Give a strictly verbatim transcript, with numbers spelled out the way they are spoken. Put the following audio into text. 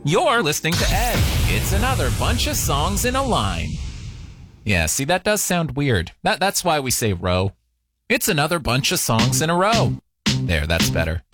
You're listening to Ed. It's another bunch of songs in a line. Yeah, see, that does sound weird. That That's why we say row. It's another bunch of songs in a row. There, that's better.